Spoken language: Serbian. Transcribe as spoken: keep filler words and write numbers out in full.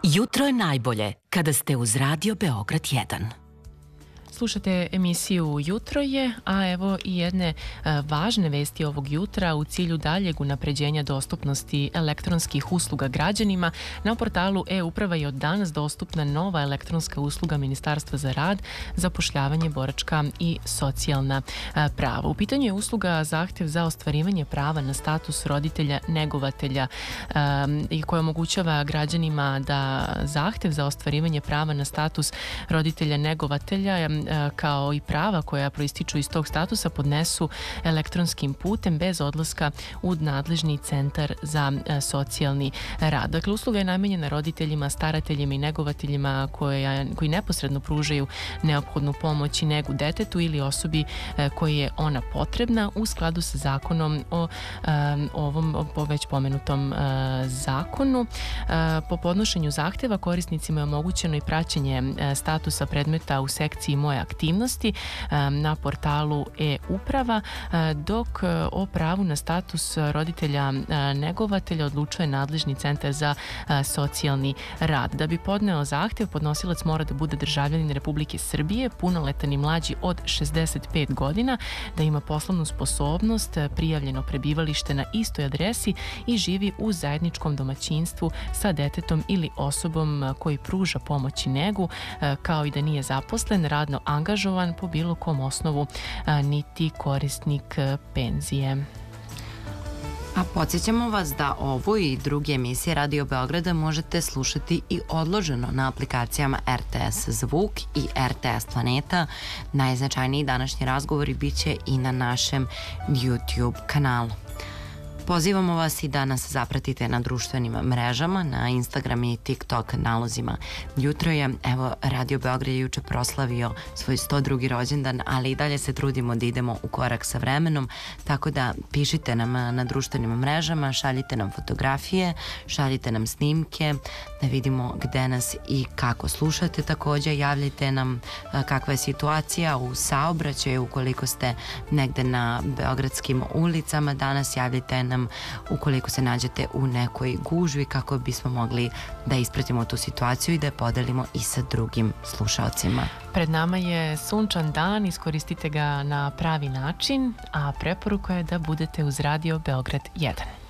Jutro je najbolje kada ste uz Radio Beograd jedan. Slušate emisiju Jutro je, a evo i jedne a, važne vesti ovog jutra u cilju daljeg unapređenja dostupnosti elektronskih usluga građanima. Na portalu e-uprava je od danas dostupna nova elektronska usluga Ministarstva za rad, zapošljavanje, boračka i socijalna a, prava. U pitanju je usluga zahtev za ostvarivanje prava na status roditelja negovatelja a, i koja omogućava građanima da zahtev za ostvarivanje prava na status roditelja negovatelja kao i prava koja proističu iz tog statusa podnesu elektronskim putem bez odlaska u nadležni centar za socijalni rad. Dakle, usluga je namenjena roditeljima, starateljima i negovateljima koja, koji neposredno pružaju neophodnu pomoć i negu detetu ili osobi koji je ona potrebna u skladu sa zakonom o um, ovom o već pomenutom uh, zakonu. Uh, po podnošenju zahteva korisnicima je omogućeno i praćenje uh, statusa predmeta u sekciji Moje aktivnosti na portalu e-uprava, dok o pravu na status roditelja negovatelja odlučuje nadležni centar za socijalni rad. Da bi podneo zahtev, podnosilac mora da bude državljanin Republike Srbije, punoletan i mlađi od šezdeset pet godina, da ima poslovnu sposobnost, prijavljeno prebivalište na istoj adresi i živi u zajedničkom domaćinstvu sa detetom ili osobom koji pruža pomoć i negu, kao i da nije zaposlen, radno angažovan po bilo kom osnovu, a, niti korisnik penzije. A podsjećamo vas da ovu i druge emisije Radio Beograda možete slušati i odloženo na aplikacijama R T S Zvuk i R T S Planeta. Najznačajniji današnji razgovori bit će i na našem YouTube kanalu. Pozivamo vas i da nas zapratite na društvenim mrežama, na Instagram i TikTok nalozima. Jutro je, evo, Radio Beograd je juče proslavio svoj sto drugi rođendan, ali i dalje se trudimo da idemo u korak sa vremenom, tako da pišite nam na društvenim mrežama, šaljite nam fotografije, šaljite nam snimke, da vidimo gde nas i kako slušate. Takođe, javljajte nam kakva je situacija u saobraćaju, ukoliko ste negde na beogradskim ulicama danas, javljajte nam ukoliko se nađete u nekoj gužvi kako bismo mogli da ispratimo tu situaciju i da je podelimo i sa drugim slušaocima. Pred nama je sunčan dan, iskoristite ga na pravi način, a preporuka je da budete uz Radio Beograd jedan.